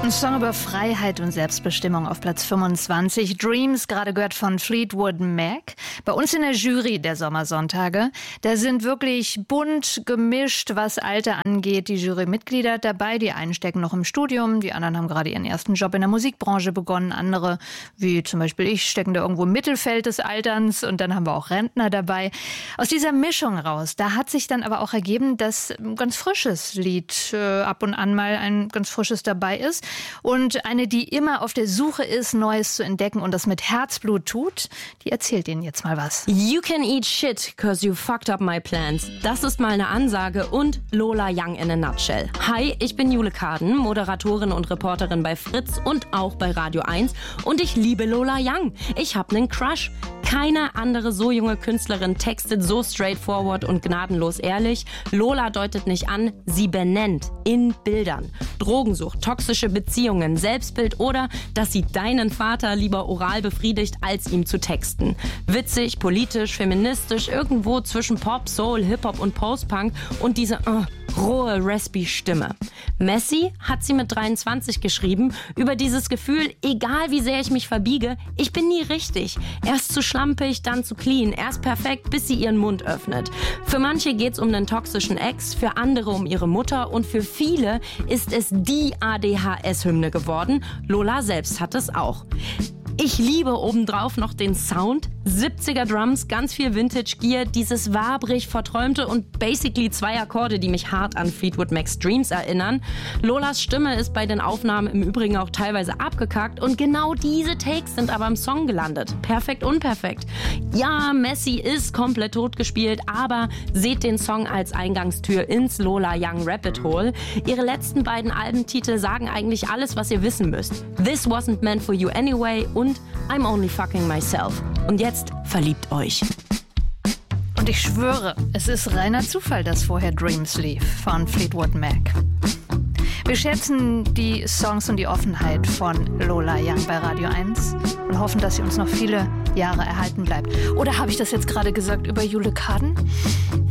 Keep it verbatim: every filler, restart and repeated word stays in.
Ein Song über Freiheit und Selbstbestimmung auf Platz fünfundzwanzig. Dreams, gerade gehört von Fleetwood Mac. Bei uns in der Jury der Sommersonntage, da sind wirklich bunt gemischt, was Alter angeht. Die Jurymitglieder dabei, die einen stecken noch im Studium, die anderen haben gerade ihren ersten Job in der Musikbranche begonnen. Andere, wie zum Beispiel ich, stecken da irgendwo im Mittelfeld des Alterns und dann haben wir auch Rentner dabei. Aus dieser Mischung raus, da hat sich dann aber auch ergeben, dass ein ganz frisches Lied äh, ab und an mal ein ganz frisches dabei ist. Und eine, die immer auf der Suche ist, Neues zu entdecken und das mit Herzblut tut, die erzählt Ihnen jetzt mal was. You can eat shit, cause you fucked up my plans. Das ist mal eine Ansage und Lola Young in a nutshell. Hi, ich bin Jule Karden, Moderatorin und Reporterin bei Fritz und auch bei Radio eins. Und ich liebe Lola Young. Ich hab nen Crush. Keine andere so junge Künstlerin textet so straightforward und gnadenlos ehrlich. Lola deutet nicht an, sie benennt in Bildern. Drogensucht, toxische Beziehungen, Selbstbild oder dass sie deinen Vater lieber oral befriedigt, als ihm zu texten. Witzig, politisch, feministisch, irgendwo zwischen Pop, Soul, Hip-Hop und Post-Punk und diese uh, rohe, raspy Stimme. Messi hat sie mit dreiundzwanzig geschrieben über dieses Gefühl, egal wie sehr ich mich verbiege, ich bin nie richtig. Erst zu schlampig, dann zu clean, erst perfekt, bis sie ihren Mund öffnet. Für manche geht's um einen toxischen Ex, für andere um ihre Mutter und für viele ist es die A D H S-Hymne geworden. Lola selbst hat es auch. Ich liebe obendrauf noch den Sound, siebziger Drums, ganz viel Vintage-Gear, dieses wabrig verträumte und basically zwei Akkorde, die mich hart an Fleetwood Mac's Dreams erinnern. Lolas Stimme ist bei den Aufnahmen im Übrigen auch teilweise abgekackt und genau diese Takes sind aber im Song gelandet. Perfekt, unperfekt. Ja, Messi ist komplett totgespielt, aber seht den Song als Eingangstür ins Lola Young Rabbit Hole. Ihre letzten beiden Albentitel sagen eigentlich alles, was ihr wissen müsst. This Wasn't Meant For You Anyway und I'm Only Fucking Myself. Und jetzt verliebt euch. Und ich schwöre, es ist reiner Zufall, dass vorher Dreams lief von Fleetwood Mac. Wir schätzen die Songs und die Offenheit von Lola Young bei Radio eins und hoffen, dass sie uns noch viele Jahre erhalten bleibt. Oder habe ich das jetzt gerade gesagt über Jule Karden?